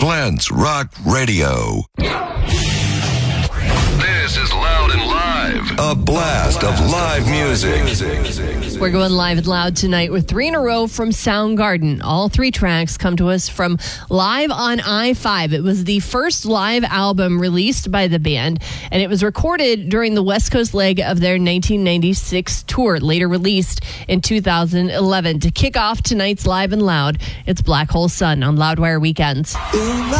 Glenn's Rock Radio. This is Loud and Live. A blast of live music. We're going live and loud tonight with 3 in a row from Soundgarden. All 3 tracks come to us from Live on I-5. It was the first live album released by the band, and it was recorded during the West Coast leg of their 1996 tour, later released in 2011. To kick off tonight's Live and Loud, it's Black Hole Sun on Loudwire Weekends.